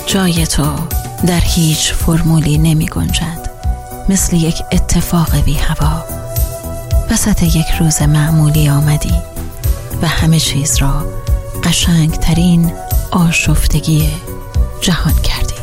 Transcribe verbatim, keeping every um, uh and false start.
جای تو در هیچ فرمولی نمی گنجد، مثل یک اتفاق بی هوا. وسط یک روز معمولی آمدی و همه چیز را قشنگترین آشفتگی جهان کردی.